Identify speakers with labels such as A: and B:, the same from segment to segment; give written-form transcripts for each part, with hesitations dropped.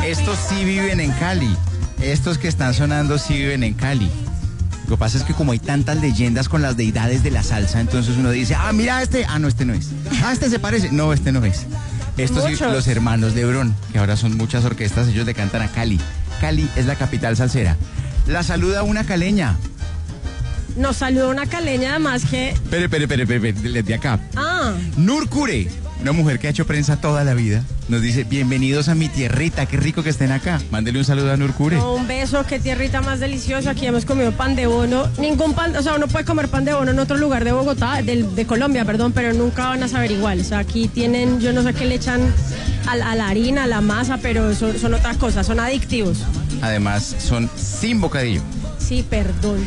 A: Estos sí viven en Cali. Estos que están sonando sí viven en Cali. Lo que pasa es que como hay tantas leyendas con las deidades de la salsa, entonces uno dice, mira este, no, este no es. Este se parece, no, este no es. Estos sí, los hermanos Lebrón, que ahora son muchas orquestas, ellos le cantan a Cali. Cali es la capital salsera. La saluda una caleña.
B: Nos saluda una caleña, además que...
A: Espere, de acá. Nur Cure, una mujer que ha hecho prensa toda la vida, nos dice, bienvenidos a mi tierrita, qué rico que estén acá. Mándele un saludo a Nur Cure.
B: Un beso, qué tierrita más deliciosa. Aquí hemos comido pan de bono. Ningún pan, o sea, uno puede comer pan de bono en otro lugar de Bogotá, de Colombia, perdón, pero nunca van a saber igual. O sea, aquí tienen, yo no sé qué le echan a la harina, a la masa, pero son otras cosas, son adictivos.
A: Además, son sin bocadillo.
B: Sí, perdón.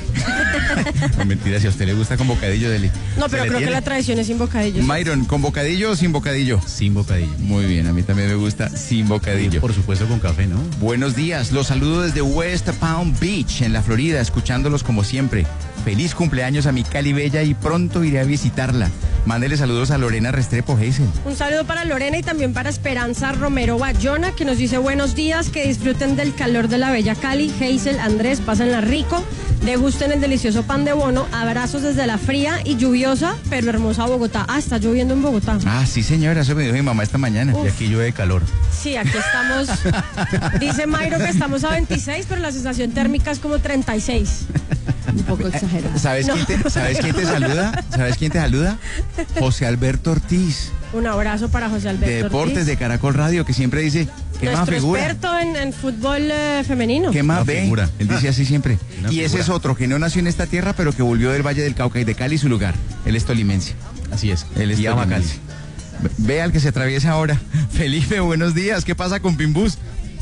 A: No, mentira, si a usted le gusta con bocadillo, Deli.
B: No, pero creo que la tradición es sin bocadillo.
A: Myron, ¿con bocadillo o sin bocadillo?
C: Sin bocadillo.
A: Muy bien, a mí también me gusta sin bocadillo.
C: Por supuesto con café, ¿no?
A: Buenos días, los saludo desde West Palm Beach, en la Florida, escuchándolos como siempre. Feliz cumpleaños a mi Cali Bella y pronto iré a visitarla. Mándele saludos a Lorena Restrepo Hazel.
B: Un saludo para Lorena y también para Esperanza Romero Bayona, que nos dice buenos días, que disfruten del calor de la bella Cali. Hazel, Andrés, pásenla rico, degusten el delicioso pan de bono. Abrazos desde la fría y lluviosa, pero hermosa Bogotá. Está lloviendo en Bogotá.
A: Sí, señora, eso me dijo mi mamá esta mañana.
C: Y aquí llueve calor.
B: Sí, aquí estamos. Dice Mayro que estamos a 26, pero la sensación térmica es como 36. Un poco exagerado.
A: ¿Sabes quién te saluda? ¿Sabes quién te saluda? José Alberto Ortiz.
B: Un abrazo para José Alberto
A: de Deportes
B: Ortiz.
A: De Caracol Radio, que siempre dice, ¿qué más figura?
B: Nuestro experto en fútbol femenino.
A: ¿Qué más ve? Figura. Él dice así siempre. Y ese es otro que no nació en esta tierra, pero que volvió del Valle del Cauca y de Cali su lugar. Él es tolimense.
C: Así es.
A: Él es
C: ama Cali.
A: Ve al que se atraviesa ahora. Felipe, buenos días. ¿Qué pasa con Pimbús?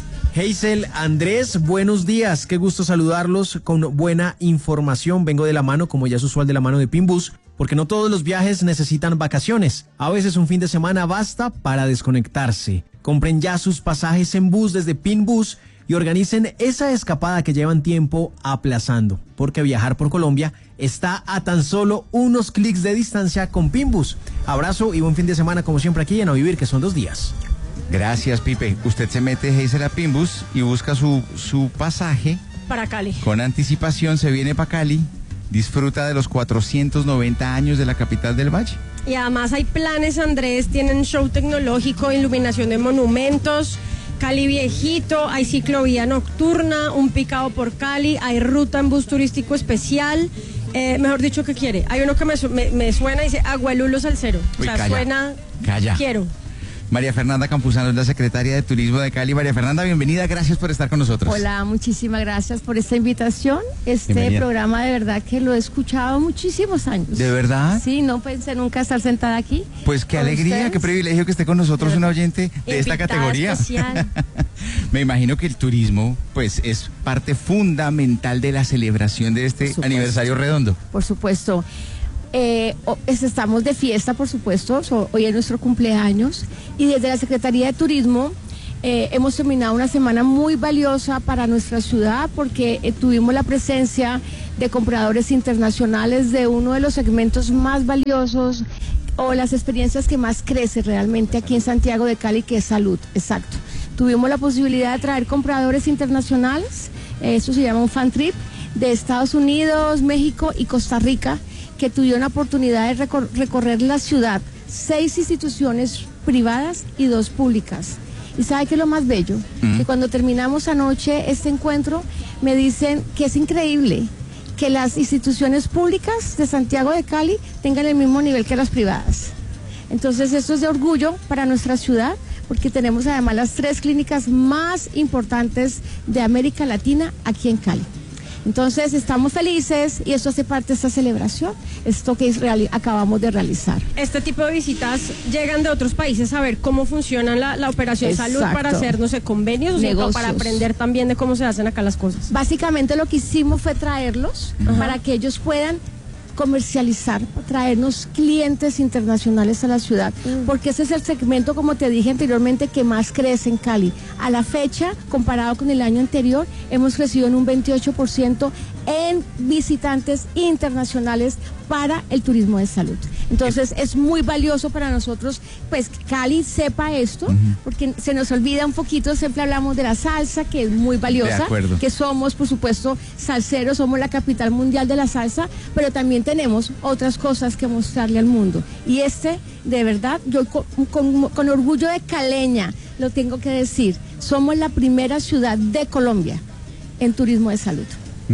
D: Hazel, Andrés, buenos días. Qué gusto saludarlos con buena información. Vengo de la mano, como ya es usual, de la mano de Pimbús, porque no todos los viajes necesitan vacaciones. A veces un fin de semana basta para desconectarse. Compren ya sus pasajes en bus desde Pinbus y organicen esa escapada que llevan tiempo aplazando, porque viajar por Colombia está a tan solo unos clics de distancia con Pinbus. Abrazo y buen fin de semana como siempre aquí en A Vivir, que son 2 días.
A: Gracias, Pipe. Usted se mete, Hazel, a Pinbus y busca su pasaje.
B: Para Cali.
A: Con anticipación se viene para Cali, disfruta de los 490 años de la capital del Valle.
B: Y además hay planes, Andrés, tienen show tecnológico, iluminación de monumentos, Cali viejito, hay ciclovía nocturna, un picado por Cali, hay ruta en bus turístico especial. Mejor dicho, ¿qué quiere? Hay uno que me suena y dice Agualulo Salsero.
A: Uy,
B: o sea,
A: calla,
B: suena,
A: calla.
B: Quiero.
A: María Fernanda Campuzano es la secretaria de Turismo de Cali. María Fernanda, bienvenida, gracias por estar con nosotros.
E: Hola, muchísimas gracias por esta invitación.
A: Bienvenida.
E: Programa de verdad que lo he escuchado muchísimos años.
A: ¿De verdad?
E: Sí, no pensé nunca estar sentada aquí.
A: Pues qué alegría,
E: ustedes.
A: Qué privilegio que esté con nosotros una oyente de esta categoría.
E: Especial.
A: Me imagino que el turismo pues es parte fundamental de la celebración de este aniversario redondo.
E: Por supuesto. Estamos de fiesta, por supuesto. Hoy es nuestro cumpleaños y desde la Secretaría de Turismo hemos terminado una semana muy valiosa para nuestra ciudad porque tuvimos la presencia de compradores internacionales de uno de los segmentos más valiosos o las experiencias que más crece realmente aquí en Santiago de Cali, que es salud. Exacto. Tuvimos la posibilidad de traer compradores internacionales, esto se llama un fan trip, de Estados Unidos, México y Costa Rica, que tuvieron la oportunidad de recorrer la ciudad, 6 instituciones privadas y 2 públicas. ¿Y sabe qué es lo más bello? Que cuando terminamos anoche este encuentro, me dicen que es increíble que las instituciones públicas de Santiago de Cali tengan el mismo nivel que las privadas. Entonces esto es de orgullo para nuestra ciudad, porque tenemos además las 3 clínicas más importantes de América Latina aquí en Cali. Entonces estamos felices y esto hace parte de esta celebración, esto que acabamos de realizar.
B: Este tipo de visitas llegan de otros países a ver cómo funciona la operación
E: Exacto.
B: salud para hacer, no sé, convenios, o para aprender también de cómo se hacen acá las cosas.
E: Básicamente lo que hicimos fue traerlos para que ellos puedan comercializar, traernos clientes internacionales a la ciudad, porque ese es el segmento, como te dije anteriormente, que más crece en Cali. A la fecha, comparado con el año anterior, hemos crecido en un 28% en visitantes internacionales para el turismo de salud. Entonces es muy valioso para nosotros, pues Cali sepa esto, porque se nos olvida un poquito, siempre hablamos de la salsa, que es muy valiosa,
A: De acuerdo.
E: que somos, por supuesto, salseros, somos la capital mundial de la salsa, pero también tenemos otras cosas que mostrarle al mundo. Y de verdad, yo con orgullo de caleña, lo tengo que decir, somos la primera ciudad de Colombia en turismo de salud.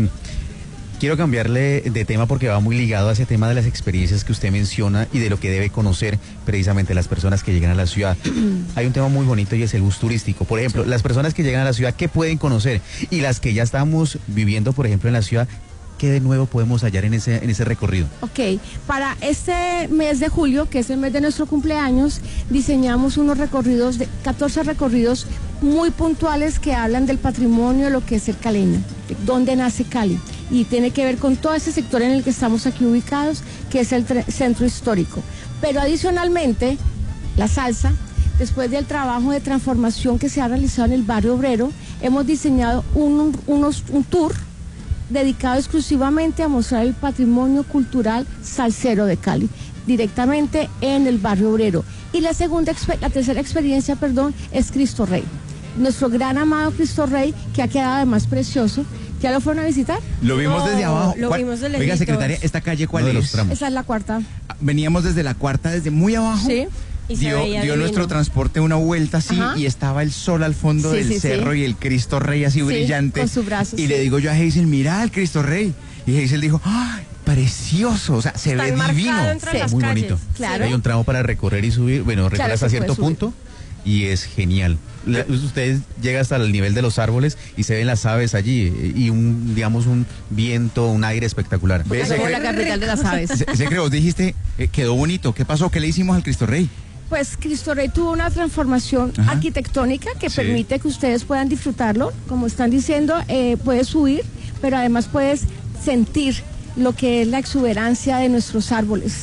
C: Quiero cambiarle de tema porque va muy ligado a ese tema de las experiencias que usted menciona y de lo que debe conocer precisamente las personas que llegan a la ciudad. Hay un tema muy bonito y es el bus turístico. Por ejemplo, las personas que llegan a la ciudad, ¿qué pueden conocer? Y las que ya estamos viviendo, por ejemplo, en la ciudad, ¿qué de nuevo podemos hallar en ese recorrido?
E: Ok, para este mes de julio, que es el mes de nuestro cumpleaños, diseñamos unos recorridos, 14 recorridos muy puntuales que hablan del patrimonio, lo que es el caleño, de dónde nace Cali. Y tiene que ver con todo ese sector en el que estamos aquí ubicados, que es el centro histórico. Pero adicionalmente, la salsa, después del trabajo de transformación que se ha realizado en el barrio obrero, hemos diseñado un tour dedicado exclusivamente a mostrar el patrimonio cultural salsero de Cali, directamente en el barrio obrero. Y la tercera experiencia, es Cristo Rey. Nuestro gran amado Cristo Rey, que ha quedado además precioso. ¿Ya lo fueron a visitar?
A: Lo vimos
B: No,
A: desde abajo.
B: lo vimos de
A: Oiga,
B: lejitos.
A: secretaria, ¿esta calle cuál
C: Uno de los
A: es?
C: tramos.
E: Esa es la cuarta.
A: Veníamos desde la cuarta, desde muy abajo.
E: Sí.
B: Y se veía
A: Dio
B: divino.
A: nuestro transporte una vuelta así
E: Ajá.
A: y estaba el sol al fondo
E: Sí,
A: del
E: sí,
A: cerro
E: sí.
A: y el Cristo Rey así
E: Sí,
A: brillante.
E: con sus brazos,
A: y
E: sí.
A: le digo yo a Hazel, mira el Cristo Rey. Y Hazel dijo, ¡ay, precioso! O sea, se
B: Está
A: ve
B: enmarcado
A: divino.
B: entre
E: Sí.
B: las
C: Muy
B: calles.
C: bonito.
E: Claro.
C: Hay un tramo para recorrer y subir, bueno, recorrer
E: Claro,
C: hasta
E: se puede
C: cierto
E: subir.
C: punto y es genial. Ustedes llegan hasta el nivel de los árboles y se ven las aves allí y un viento, un aire espectacular.
A: ¿Ves?
E: Somos la capital de las aves.
A: Se creo, vos dijiste, quedó bonito. ¿Qué pasó? ¿Qué le hicimos al Cristo Rey?
E: Pues Cristo Rey tuvo una transformación
A: Ajá.
E: arquitectónica que
A: Sí.
E: permite que ustedes puedan disfrutarlo. Como están diciendo, puedes subir, pero además puedes sentir lo que es la exuberancia de nuestros árboles.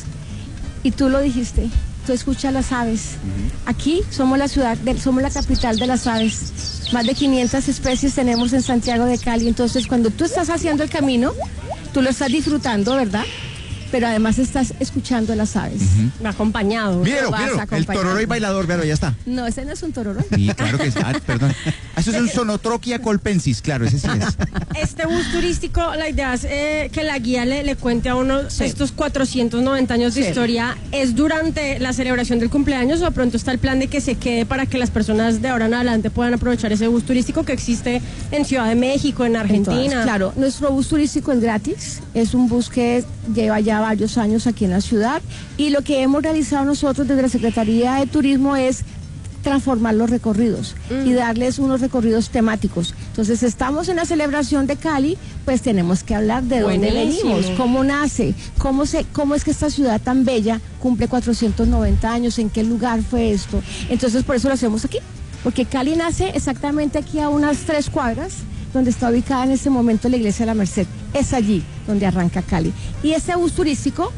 E: Y tú lo dijiste, tú escuchas las aves. Aquí somos somos la capital de las aves. Más de 500 especies tenemos en Santiago de Cali. Entonces, cuando tú estás haciendo el camino, tú lo estás disfrutando, ¿verdad? Pero además estás escuchando las aves.
B: Acompañado.
A: Míralo,
E: vas
A: míralo. El
E: acompañando.
A: tororo y bailador, véalo, ya está.
E: No, ese no es un tororo.
A: Sí, claro que sí. Ah, perdón. Eso es un Sonotroquia colpensis, claro, ese sí es.
B: Este bus turístico, la idea es que la guía le cuente a uno
E: Sí.
B: estos 490 años de
E: Sí.
B: historia. ¿Es durante la celebración del cumpleaños o de pronto está el plan de que se quede para que las personas de ahora en adelante puedan aprovechar ese bus turístico que existe en Ciudad de México, en Argentina?
E: Entonces, claro, nuestro bus turístico es gratis, es un bus que lleva ya varios años aquí en la ciudad y lo que hemos realizado nosotros desde la Secretaría de Turismo es transformar los recorridos y darles unos recorridos temáticos. Entonces, estamos en la celebración de Cali, pues tenemos que hablar de dónde
B: Buenísimo.
E: venimos, cómo nace, cómo es que esta ciudad tan bella cumple 490 años, en qué lugar fue esto. Entonces, por eso lo hacemos aquí, porque Cali nace exactamente aquí a unas 3 cuadras, donde está ubicada en este momento la iglesia de la Merced. Es allí donde arranca Cali. Y este bus turístico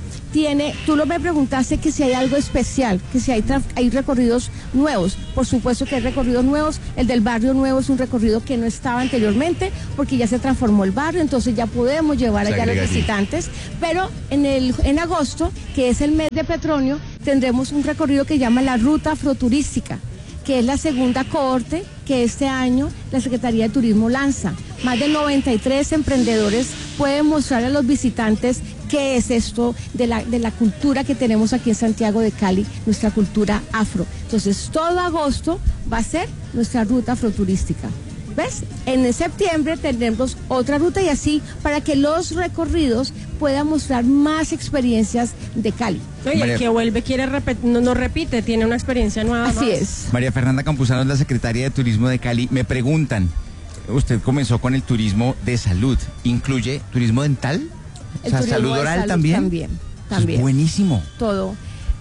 E: tú me preguntaste que si hay algo especial, que si hay recorridos nuevos. Por supuesto que hay recorridos nuevos. El del barrio nuevo es un recorrido que no estaba anteriormente porque ya se transformó el barrio, entonces ya podemos llevar
C: Se
E: allá a los
C: agrega allí.
E: visitantes. Pero en agosto, que es el mes de Petronio, tendremos un recorrido que llama la Ruta Afroturística, que es la segunda cohorte que este año la Secretaría de Turismo lanza. Más de 93 emprendedores pueden mostrar a los visitantes qué es esto de la cultura que tenemos aquí en Santiago de Cali, nuestra cultura afro. Entonces, todo agosto va a ser nuestra ruta afroturística. ¿Ves? En septiembre tendremos otra ruta y así para que los recorridos puedan mostrar más experiencias de Cali.
B: Oye,
A: María-
B: el que vuelve quiere no repite, tiene una experiencia nueva.
E: Así
B: más.
E: es.
A: María Fernanda Campuzano es la secretaria de Turismo de Cali. Me preguntan, usted comenzó con el turismo de salud, ¿incluye turismo dental?
E: El turismo
A: salud
E: de
A: oral
E: salud
A: también.
E: También.
A: Eso es buenísimo.
E: Todo.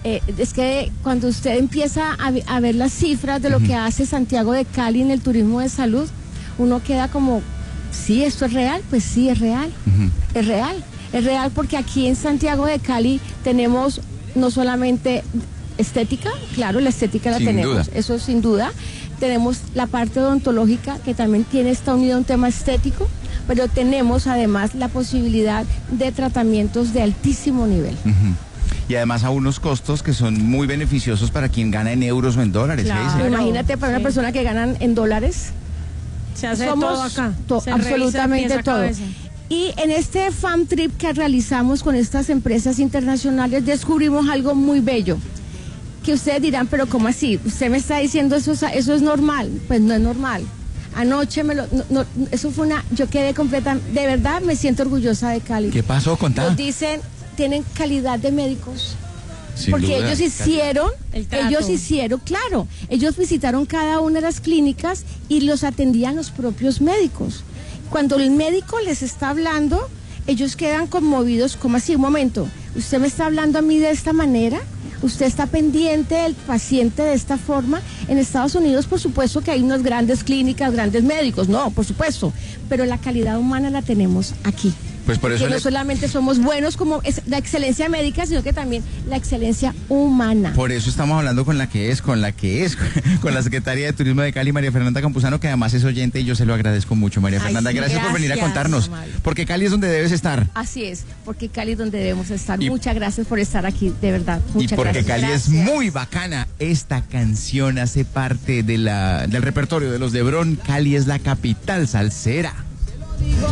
E: Es que cuando usted empieza a ver las cifras de lo que hace Santiago de Cali en el turismo de salud, uno queda como, sí, esto es real, pues sí, es real. Es real. Es real porque aquí en Santiago de Cali tenemos no solamente estética, claro, la estética la
A: Sin
E: tenemos,
A: duda.
E: eso sin duda. Tenemos la parte odontológica que también está unida a un tema estético, pero tenemos además la posibilidad de tratamientos de altísimo nivel.
A: y además a unos costos que son muy beneficiosos para quien gana en euros o en dólares. ¿Qué
B: Claro.
A: dice?
E: Imagínate para una persona que ganan en dólares.
B: Se hace
E: Somos
B: todo acá. Se
E: absolutamente
B: revisa de pies a
E: todo.
B: cabeza.
E: Y en este Fam Trip que realizamos con estas empresas internacionales descubrimos algo muy bello. Que ustedes dirán, pero ¿cómo así? Usted me está diciendo eso es normal. Pues no es normal. Anoche eso fue yo quedé completa, de verdad me siento orgullosa de Cali.
A: ¿Qué pasó? Contá.
E: Nos dicen, tienen calidad de médicos.
A: Sin
E: Porque
A: duda.
B: El trato.
E: claro, ellos visitaron cada una de las clínicas y los atendían los propios médicos. Cuando el médico les está hablando, ellos quedan conmovidos, como así, un momento, usted me está hablando a mí de esta manera, usted está pendiente del paciente de esta forma. En Estados Unidos, por supuesto que hay unas grandes clínicas, grandes médicos, no, por supuesto, pero la calidad humana la tenemos aquí.
A: Pues por eso
E: Que no solamente somos buenos como es la excelencia médica, sino que también la excelencia humana.
A: Por eso estamos hablando con la la Secretaria de Turismo de Cali, María Fernanda Campuzano, que además es oyente y yo se lo agradezco mucho, María
E: Ay,
A: Fernanda.
E: sí,
A: Gracias por venir a
E: gracias,
A: contarnos,
E: amable.
A: porque Cali es donde debes estar.
E: Así es, porque Cali es donde debemos estar.
A: Y-
E: Muchas gracias por estar aquí, de verdad. Muchas
A: Y porque
E: gracias.
A: Cali es muy bacana. Esta canción hace parte del repertorio de los de Bron. Cali es la capital salsera.